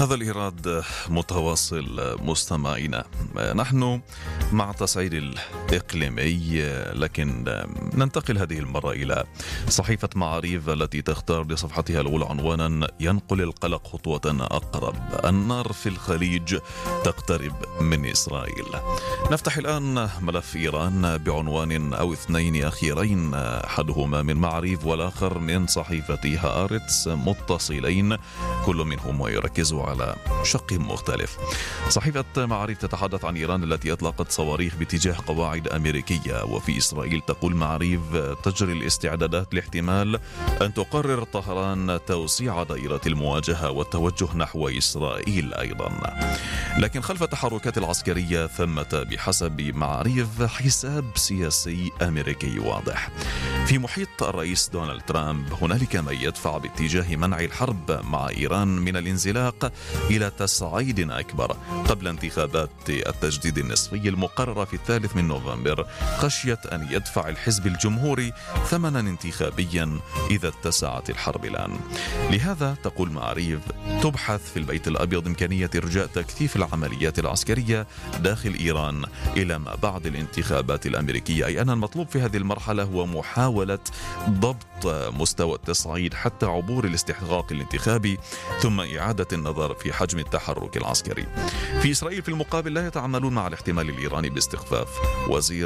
هذا الإيراد متواصل مستمعينا. نحن مع تصعيد الإقليمي، لكن ننتقل هذه المرة إلى صحيفة معاريف التي تختار لصفحتها الأولى عنوانا ينقل القلق خطوة أقرب: النار في الخليج تقترب من إسرائيل. نفتح الآن ملف إيران بعنوان أو اثنين أخيرين، أحدهما من معاريف والآخر من صحيفة هآرتس، متصلين كل منهم يركز على شق مختلف. صحيفة معاريف تتحدث عن إيران التي أطلقت صواريخ باتجاه قواعد أمريكية، وفي إسرائيل تقول معاريف تجري الاستعدادات لاحتمال أن تقرر طهران توسيع دائرة المواجهة والتوجه نحو إسرائيل أيضا. لكن خلف التحركات العسكرية ثمة بحسب معاريف حساب سياسي أمريكي واضح. في محيط الرئيس دونالد ترامب هنالك من يدفع باتجاه منع الحرب مع إيران من الانزلاق إلى تصعيد أكبر قبل انتخابات التجديد النصفي المقررة في 3 نوفمبر، خشية أن يدفع الحزب الجمهوري ثمنا انتخابيا إذا اتسعت الحرب الآن. لهذا تقول معاريف تبحث في البيت الأبيض إمكانية إرجاء تكثيف العمليات العسكرية داخل إيران إلى ما بعد الانتخابات الأمريكية، أي أن المطلوب في هذه المرحلة هو محاولة ضبط مستوى التصعيد حتى عبور الاستحقاق الانتخابي، ثم إعادة النظر في حجم التحرك العسكري. في إسرائيل في المقابل لا يتعاملون مع الاحتمال الإيراني باستخفاف. وزير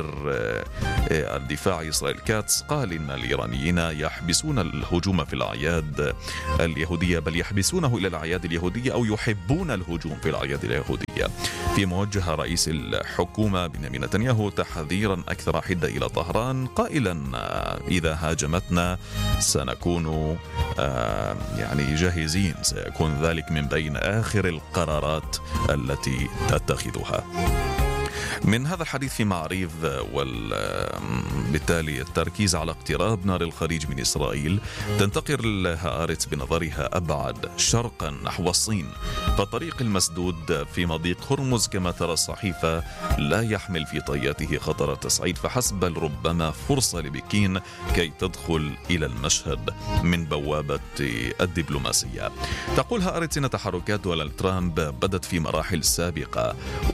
الدفاع إسرائيل كاتس قال إن الإيرانيين يحبسون الهجوم في الأعياد اليهودية، بل يحبسونه إلى الأعياد اليهودية أو يحبون الهجوم في الأعياد اليهودية. في موجه رئيس الحكومة بنيامين نتنياهو تحذيرا أكثر حدة إلى طهران، قائلا إذا هاجمتنا سنكون جاهزين، سيكون ذلك من بين آخر القرارات التي تتخذها. من هذا الحديث في معاريف وبالتالي التركيز على اقتراب نار الخليج من إسرائيل، تنتقل هآرتس بنظرها أبعد شرقا نحو الصين، فالطريق المسدود في مضيق هرمز كما ترى الصحيفة لا يحمل في طياته خطر التصعيد فحسب، بل ربما فرصة لبكين كي تدخل إلى المشهد من بوابة الدبلوماسية. تقول هآرتس إن تحركات دونالد ترامب بدت في مراحل سابقة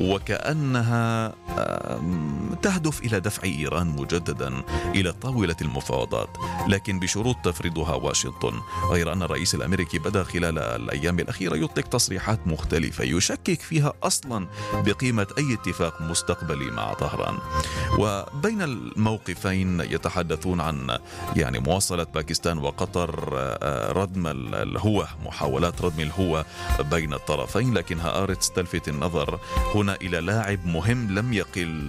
وكأنها تهدف إلى دفع إيران مجددا إلى طاولة المفاوضات، لكن بشروط تفرضها واشنطن. غير أن الرئيس الأمريكي بدأ خلال الأيام الأخيرة يطلق تصريحات مختلفة يشكك فيها أصلا بقيمة أي اتفاق مستقبلي مع طهران. وبين الموقفين يتحدثون عن مواصلة باكستان وقطر ردم الهوة، محاولات ردم الهوة بين الطرفين. لكن هآرتس تلفت النظر هنا إلى لاعب مهم لم يقل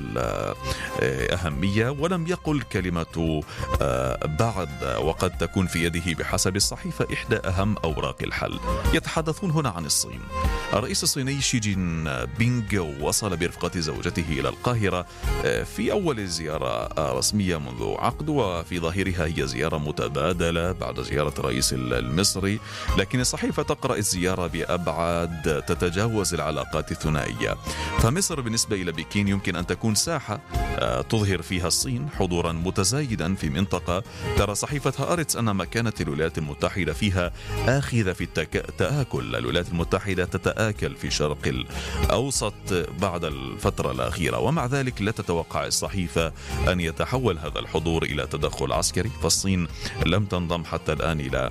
أهمية ولم يقل كلمة بعد، وقد تكون في يده بحسب الصحيفة إحدى أهم أوراق الحل. يتحدثون هنا عن الصين. الرئيس الصيني شي جين بينغ وصل برفقة زوجته إلى القاهرة في أول زيارة رسمية منذ عقد، وفي ظاهرها هي زيارة متبادلة بعد زيارة الرئيس المصري، لكن الصحيفة تقرأ الزيارة بأبعاد تتجاوز العلاقات الثنائية. فمصر بالنسبة إلى بكين يمكن أن تكون ساحة تظهر فيها الصين حضورا متزايدا في منطقة ترى صحيفة هآرتس أن مكانة الولايات المتحدة فيها آخذة في التآكل. الولايات المتحدة تتآكل في الشرق الأوسط بعد الفترة الأخيرة، ومع ذلك لا تتوقع الصحيفة أن يتحول هذا الحضور إلى تدخل عسكري، فالصين لم تنضم حتى الآن إلى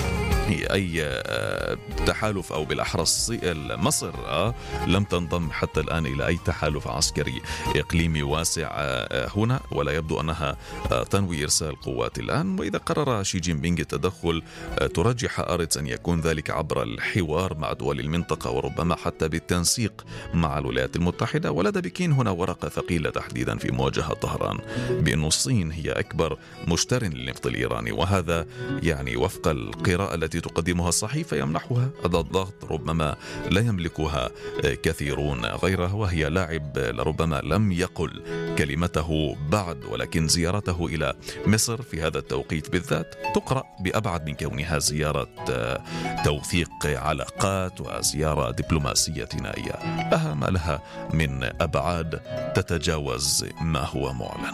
أي تحالف، أو بالأحرى مصر لم تنضم حتى الآن إلى أي تحالف عسكري إقليمي واسع هنا، ولا يبدو أنها تنوي إرسال قوات الآن. وإذا قرر شي جين بينغ التدخل ترجح هآرتس أن يكون ذلك عبر الحوار مع دول المنطقة وربما حتى بالتنسيق مع الولايات المتحدة. ولدى بكين هنا ورقة ثقيلة تحديدا في مواجهة طهران بأن الصين هي أكبر مشتر للنفط الإيراني، وهذا وفق القراءة التي تقدمها الصحيفة يمنحها هذا الضغط ربما لا يملكها كثيرون غيرها، وهي لاعب لربما لم يقل كلمته بعد، ولكن زيارته إلى مصر في هذا التوقيت بالذات تقرأ بأبعد من كونها زيارة توثيق علاقات وزيارة دبلوماسية ثنائية، لها ما لها من أبعاد تتجاوز ما هو معلن.